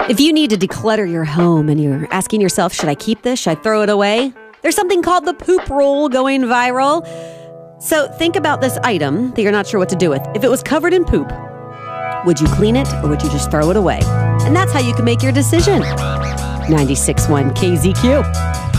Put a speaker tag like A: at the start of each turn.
A: If you need to declutter your home and you're asking yourself, should I keep this? Should I throw it away? There's something called the poop roll going viral. So think about this item that you're not sure what to do with. If it was covered in poop, would you clean it or would you just throw it away? And that's how you can make your decision. 96.1 KZQ.